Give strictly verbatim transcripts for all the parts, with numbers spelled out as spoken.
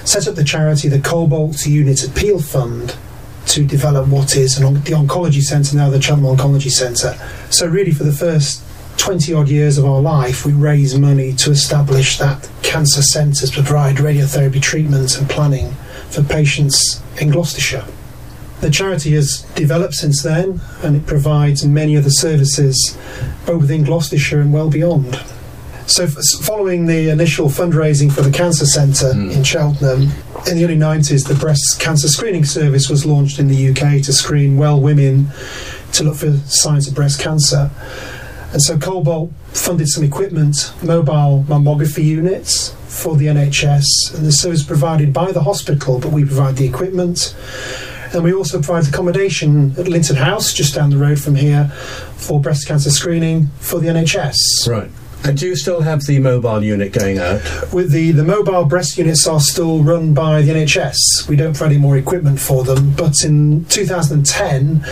set up the charity, the Cobalt Unit Appeal Fund, to develop what is an on- the Oncology Centre, now the Cheltenham Oncology Centre. So really for the first twenty odd years of our life, we raised money to establish that cancer centres provide radiotherapy treatment and planning for patients in Gloucestershire. The charity has developed since then, and it provides many other services both within Gloucestershire and well beyond. So f- following the initial fundraising for the Cancer Centre mm. in Cheltenham, in the early nineties, the breast cancer screening service was launched in the U K to screen well women to look for signs of breast cancer. And so Cobalt funded some equipment, mobile mammography units for the N H S, and the service provided by the hospital, but we provide the equipment. And we also provide accommodation at Linton House, just down the road from here, for breast cancer screening for the N H S. Right. And do you still have the mobile unit going out? With the, the mobile breast units are still run by the N H S. We don't provide any more equipment for them. But in two thousand ten,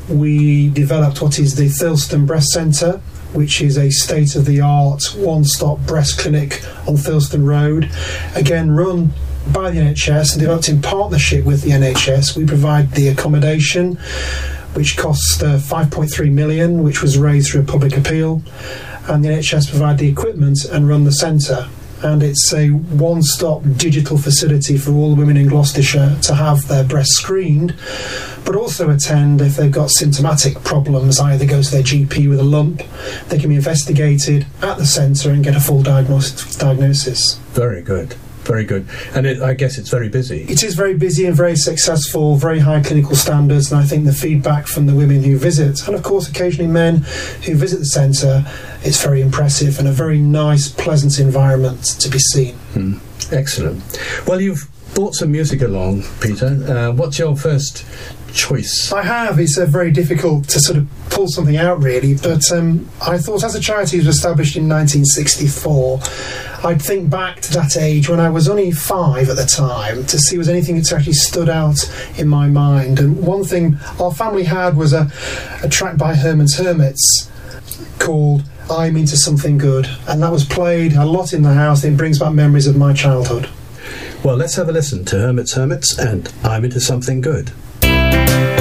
we developed what is the Thirlstone Breast Centre, which is a state-of-the-art one-stop breast clinic on Thirlstone Road, again run by the N H S and developed in partnership with the N H S. We provide the accommodation, which costs uh, five point three million pounds, which was raised through a public appeal, and the N H S provide the equipment and run the centre. And it's a one-stop digital facility for all the women in Gloucestershire to have their breasts screened, but also attend if they've got symptomatic problems. Either go to their G P with a lump, they can be investigated at the centre and get a full diagnos- diagnosis. Very good. Very good. And it, I guess it's very busy. It is very busy and very successful, very high clinical standards, and I think the feedback from the women who visit, and of course occasionally men who visit the centre, is very impressive and a very nice, pleasant environment to be seen. Hmm. Excellent. Well, you've brought some music along, Peter. Uh, what's your first choice? I have. It's uh, very difficult to sort of pull something out, really, but um, I thought as a charity was established in nineteen sixty-four, I'd think back to that age when I was only five at the time to see was anything that's actually stood out in my mind. And one thing our family had was a, a track by Herman's Hermits called I'm Into Something Good, and that was played a lot in the house. It brings back memories of my childhood. Well, let's have a listen to Herman's Hermits and I'm Into Something Good.